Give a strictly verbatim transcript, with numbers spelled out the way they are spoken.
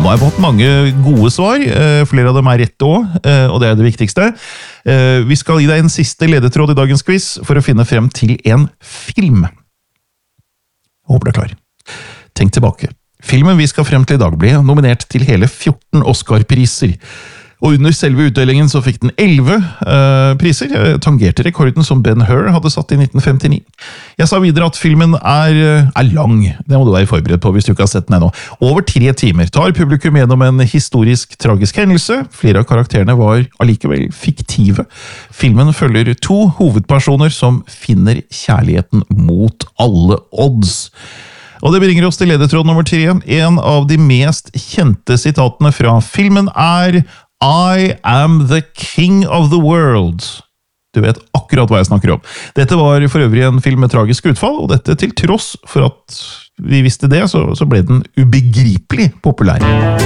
nå har jeg fått mange gode svar, flere av dem er rette også, og det er det viktigste. Vi skal gi deg en siste ledetråd i dagens quiz for å finne frem til en film. Jeg håper du er klar. Tenk tilbake. Filmen vi skal frem til i dag ble nominert til hele fjorten Oscar-priser. Og under selve utdelingen så fikk den elleve uh, priser, tangerte rekorden som Ben Hur hadde satt i nitten femtini. Jeg sa videre at filmen er, er lang, det må du være forberedt på hvis du ikke har sett den ennå. Over tre timer tar publikum gjennom en historisk tragisk hendelse. Flere av karakterene var allikevel fiktive. Filmen følger to hovedpersoner som finner kjærligheten mot alle odds. Og det bringer oss til ledetråd nummer tre. En av de mest kjente sitatene fra filmen er I am the king of the world. Du vet akkurat hva jeg snakker om. Dette var for øvrig en film med tragisk utfall, og dette til tross for at vi visste det, så, så ble den ubegripelig populær.